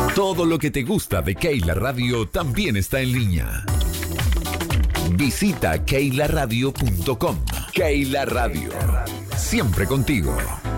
Todo lo que te gusta de Keila Radio también está en línea. Visita keilaradio.com. Keila Radio. Siempre contigo.